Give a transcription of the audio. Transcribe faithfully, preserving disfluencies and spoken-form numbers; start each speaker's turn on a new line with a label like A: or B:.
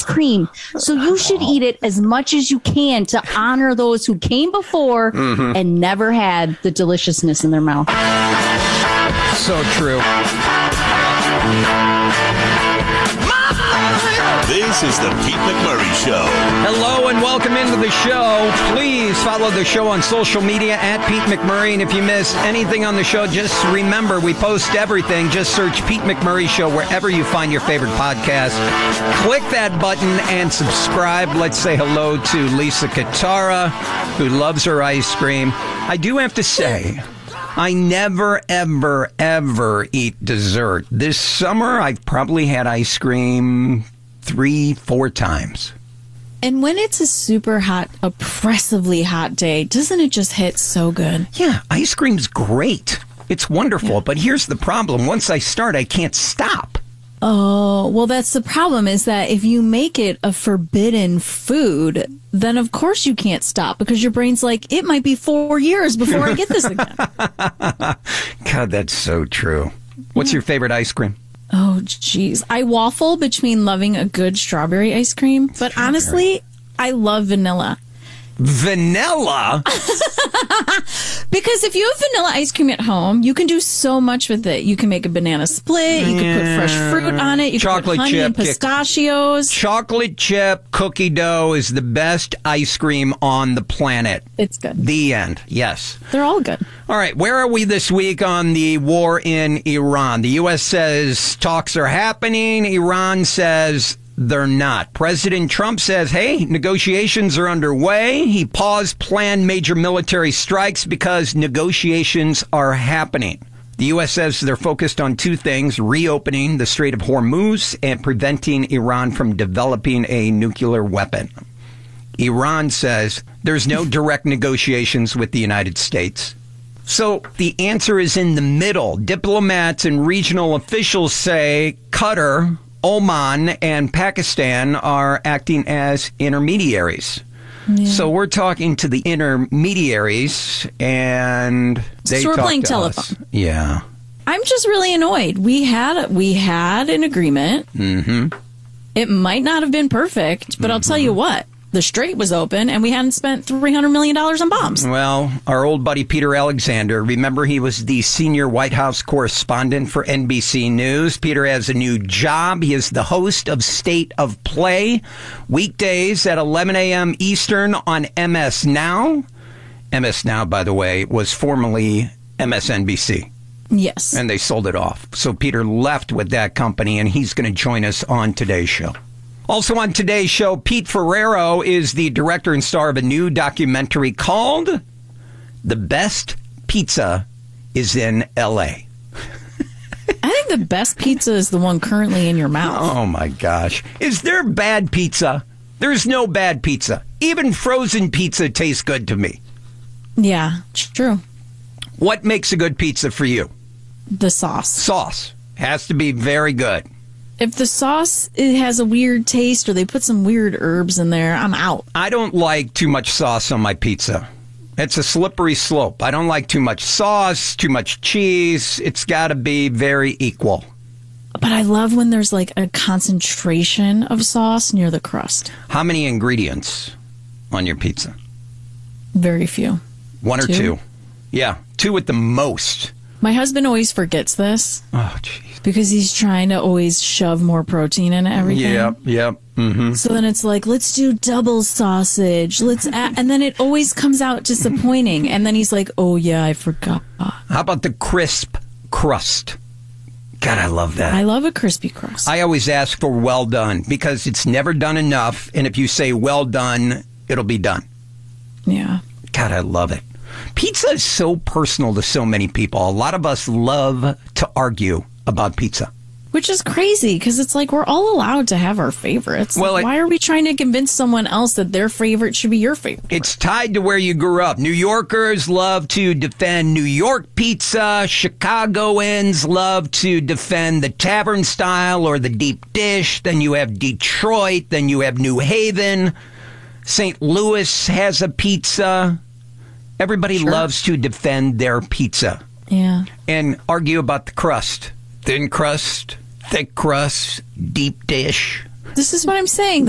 A: cream. So you should eat it as much as you can to honor those who came before mm-hmm. and never had the deliciousness in their mouth.
B: So true.
C: This is the Pete McMurray Show.
B: Hello and welcome into the show. Please follow the show on social media at Pete McMurray. And if you miss anything on the show, just remember we post everything. Just search Pete McMurray Show wherever you find your favorite podcast. Click that button and subscribe. Let's say hello to Lisa Katara, who loves her ice cream. I do have to say, I never, ever, ever eat dessert. This summer, I've probably had ice cream three, four times.
D: And when it's a super hot, oppressively hot day, doesn't it just hit so good?
B: Yeah, ice cream's great. It's wonderful. Yeah. But here's the problem. Once I start, I can't stop.
D: Oh, well, that's the problem, is that if you make it a forbidden food, then of course you can't stop, because your brain's like, it might be four years before I get this again.
B: God, that's so true. What's yeah. your favorite ice cream?
D: Oh, jeez. I waffle between loving a good strawberry ice cream, but strawberry. Honestly, I love vanilla.
B: Vanilla?
D: Because if you have vanilla ice cream at home, you can do so much with it. You can make a banana split. You can put fresh fruit on it. You
B: Chocolate
D: can put honey
B: chip,
D: and pistachios.
B: Chocolate chip cookie dough is the best ice cream on the planet.
D: It's good.
B: The end. Yes.
D: They're all good.
B: All right. Where are we this week on the war in Iran? The U S says talks are happening. Iran says they're not. President Trump says, hey, negotiations are underway. He paused planned major military strikes because negotiations are happening. The U S says they're focused on two things: reopening the Strait of Hormuz and preventing Iran from developing a nuclear weapon. Iran says there's no direct negotiations with the United States. So the answer is in the middle. Diplomats and regional officials say Qatar, Oman, and Pakistan are acting as intermediaries. Yeah. So we're talking to the intermediaries, and they
D: so we're
B: talk
D: playing
B: to
D: telephone.
B: Us. Yeah.
D: I'm just really annoyed. We had we had an agreement.
B: Mm-hmm.
D: It might not have been perfect, but mm-hmm. I'll tell you what. The Strait was open, and we hadn't spent three hundred million dollars on bombs.
B: Well, our old buddy Peter Alexander, remember he was the senior White House correspondent for N B C News. Peter has a new job. He is the host of State of Play, weekdays at eleven a.m. Eastern on M S Now. M S Now, by the way, was formerly M S N B C.
D: Yes.
B: And they sold it off. So Peter left with that company, and he's going to join us on today's show. Also on today's show, Pete Ferrero is the director and star of a new documentary called The Best Pizza is in L A.
D: I think the best pizza is the one currently in your mouth.
B: Oh, my gosh. Is there bad pizza? There's no bad pizza. Even frozen pizza tastes good to me.
D: Yeah, it's true.
B: What makes a good pizza for you?
D: The sauce.
B: Sauce. Has to be very good.
D: If the sauce it has a weird taste or they put some weird herbs in there, I'm out.
B: I don't like too much sauce on my pizza. It's a slippery slope. I don't like too much sauce, too much cheese. It's got to be very equal.
D: But I love when there's like a concentration of sauce near the crust.
B: How many ingredients on your pizza?
D: Very few.
B: One or two? two? Yeah, two at the most.
D: My husband always forgets this.
B: Oh, jeez.
D: Because he's trying to always shove more protein in everything.
B: Yep, yep. Mm-hmm.
D: So then it's like, let's do double sausage. Let's add, and then it always comes out disappointing. And then he's like, oh, yeah, I forgot.
B: How about the crisp crust? God, I love that.
D: I love a crispy crust.
B: I always ask for well done because it's never done enough. And if you say well done, it'll be done.
D: Yeah.
B: God, I love it. Pizza is so personal to so many people. A lot of us love to argue about pizza.
D: Which is crazy, because it's like we're all allowed to have our favorites.
B: Well,
D: like,
B: it,
D: why are we trying to convince someone else that their favorite should be your favorite?
B: It's tied to where you grew up. New Yorkers love to defend New York pizza. Chicagoans love to defend the tavern style or the deep dish. Then you have Detroit. Then you have New Haven. Saint Louis has a pizza. Everybody sure. loves to defend their pizza.
D: Yeah.
B: And argue about the crust. Thin crust, thick crust, deep dish.
D: This is what I'm saying.